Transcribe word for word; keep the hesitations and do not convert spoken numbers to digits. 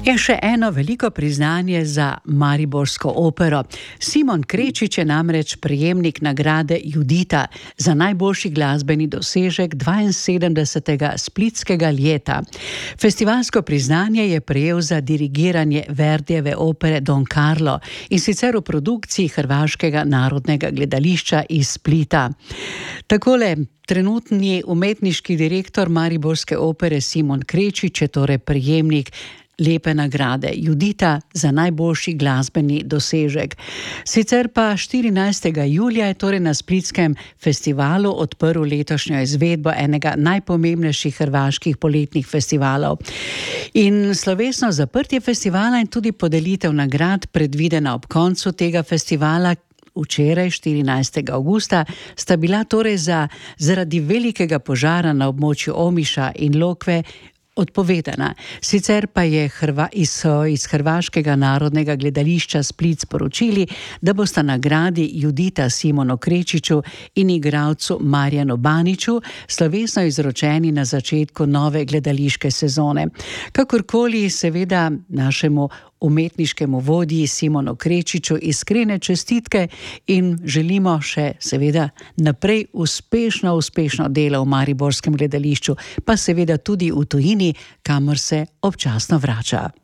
Je še eno veliko priznanje za mariborsko opero. Simon Krečič je namreč prejemnik nagrade Judita za najboljši glasbeni dosežek dvainsedemdesetega splitskega leta. Festivalsko priznanje je prejel za dirigiranje Verdijeve opere Don Carlo, in sicer v produkciji Hrvaškega narodnega gledališča iz Splita. Takole trenutni umetniški direktor mariborske opere Simon Krečič je torej prejemnik lepe nagrade Judita za najboljši glasbeni dosežek. Sicer pa štirinajstega julija je torej na splitskem festivalu odprl letošnjo izvedbo enega najpomembnejših hrvaških poletnih festivalov. In slovesno zaprtje festivala in tudi podelitev nagrad predvidena ob koncu tega festivala včeraj, štirinajstega avgusta, sta bila torej za, zaradi velikega požara na območju Omiša in Lokve odpovedana. Sicer pa je Hrva, iz, iz Hrvaškega narodnega gledališča Split sporočili, da bosta nagradi Judita Simonu Krečiču in igralcu Marjanu Baniču slovesno izročeni na začetku nove gledališke sezone. Kakorkoli seveda našemu umetniškemu vodji Simonu Krečiču iskrene čestitke in želimo še seveda naprej uspešno, uspešno delo v mariborskem gledališču, pa seveda tudi v tujini, kamor se občasno vrača.